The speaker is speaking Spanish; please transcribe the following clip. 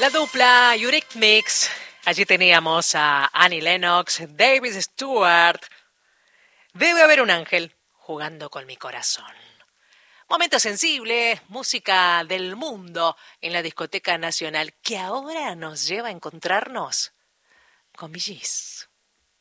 La dupla Eurythmics. Allí teníamos a Annie Lennox, David Stewart. Debe haber un ángel jugando con mi corazón. Momento sensible, música del mundo en la discoteca nacional que ahora nos lleva a encontrarnos con Bee Gees.